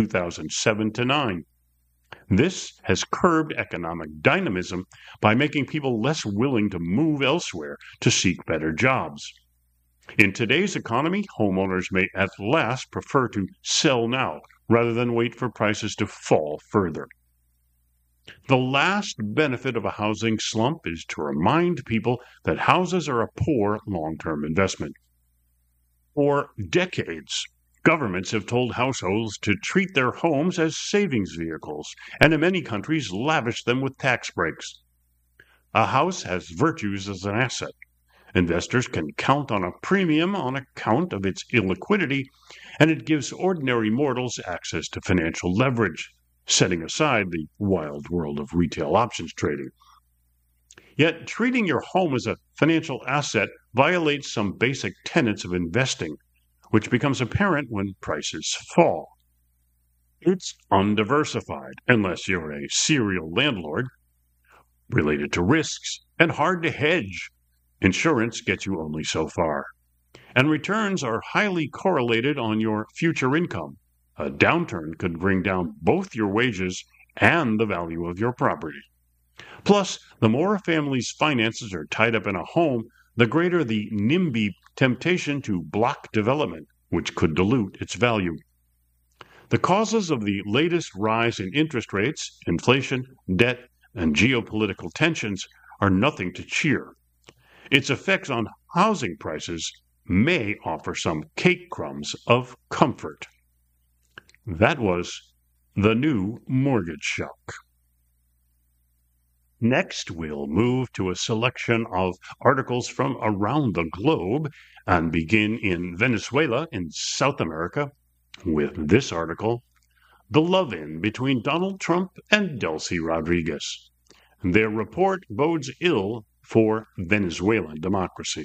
2007 to 9. This has curbed economic dynamism by making people less willing to move elsewhere to seek better jobs. In today's economy, homeowners may at last prefer to sell now rather than wait for prices to fall further. The last benefit of a housing slump is to remind people that houses are a poor long-term investment. For decades, governments have told households to treat their homes as savings vehicles, and in many countries lavish them with tax breaks. A house has virtues as an asset. Investors can count on a premium on account of its illiquidity, and it gives ordinary mortals access to financial leverage, setting aside the wild world of retail options trading. Yet, treating your home as a financial asset violates some basic tenets of investing, which becomes apparent when prices fall. It's undiversified, unless you're a serial landlord, related to risks, and hard to hedge. Insurance gets you only so far. And returns are highly correlated on your future income. A downturn could bring down both your wages and the value of your property. Plus, the more a family's finances are tied up in a home, the greater the NIMBY temptation to block development, which could dilute its value. The causes of the latest rise in interest rates, inflation, debt, and geopolitical tensions are nothing to cheer. Its effects on housing prices may offer some cake crumbs of comfort. That was the new mortgage shock. Next, we'll move to a selection of articles from around the globe and begin in Venezuela in South America with this article, The Love-In Between Donald Trump and Delcy Rodriguez. Their report bodes ill for Venezuelan democracy.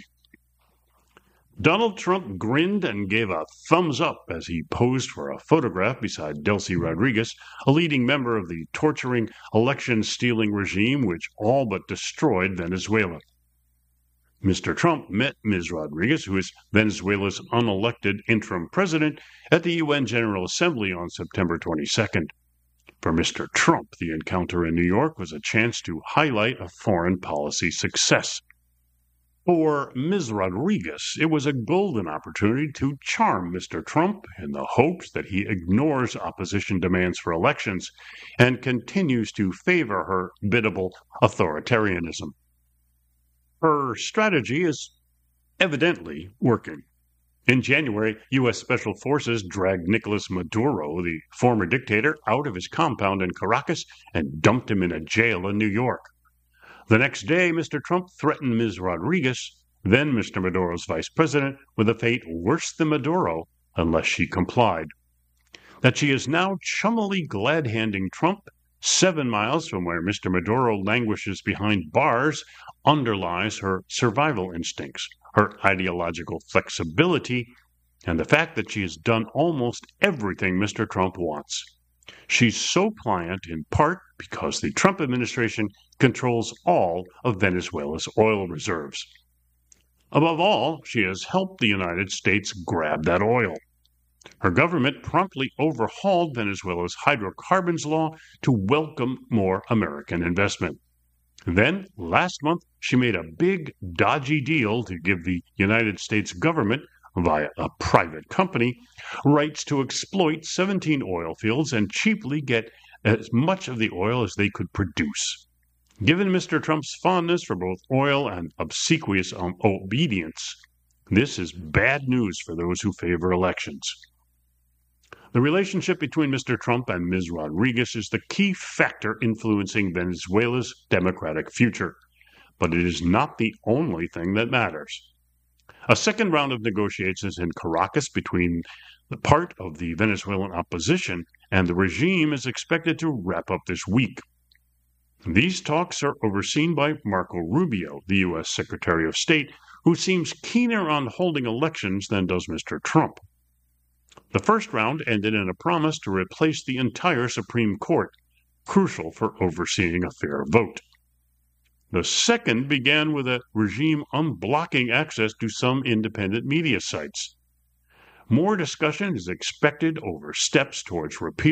Donald Trump grinned and gave a thumbs up as he posed for a photograph beside Delcy Rodriguez, a leading member of the torturing, election-stealing regime which all but destroyed Venezuela. Mr. Trump met Ms. Rodriguez, who is Venezuela's unelected interim president, at the UN General Assembly on September 22nd. For Mr. Trump, the encounter in New York was a chance to highlight a foreign policy success. For Ms. Rodriguez, it was a golden opportunity to charm Mr. Trump in the hopes that he ignores opposition demands for elections and continues to favor her biddable authoritarianism. Her strategy is evidently working. In January, U.S. Special Forces dragged Nicolas Maduro, the former dictator, out of his compound in Caracas and dumped him in a jail in New York. The next day, Mr. Trump threatened Ms. Rodriguez, then Mr. Maduro's vice president, with a fate worse than Maduro unless she complied. That she is now chummily glad-handing Trump 7 miles from where Mr. Maduro languishes behind bars underlies her survival instincts, her ideological flexibility, and the fact that she has done almost everything Mr. Trump wants. She's so pliant in part because the Trump administration controls all of Venezuela's oil reserves. Above all, she has helped the United States grab that oil. Her government promptly overhauled Venezuela's hydrocarbons law to welcome more American investment. Then, last month, she made a big, dodgy deal to give the United States government, via a private company, rights to exploit 17 oil fields and cheaply get as much of the oil as they could produce. Given Mr. Trump's fondness for both oil and obsequious obedience, this is bad news for those who favor elections. The relationship between Mr. Trump and Ms. Rodriguez is the key factor influencing Venezuela's democratic future, but it is not the only thing that matters. A second round of negotiations in Caracas between the part of the Venezuelan opposition and the regime is expected to wrap up this week. These talks are overseen by Marco Rubio, the U.S. Secretary of State, who seems keener on holding elections than does Mr. Trump. The first round ended in a promise to replace the entire Supreme Court, crucial for overseeing a fair vote. The second began with a regime unblocking access to some independent media sites. More discussion is expected over steps towards repeal